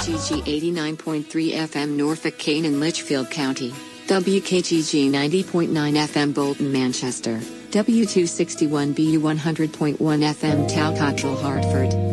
WKGG 89.3 FM Norfolk, Kane and Litchfield County, WKGG 90.9 FM Bolton, Manchester, W261BU 100.1 FM Talcottville, Hartford.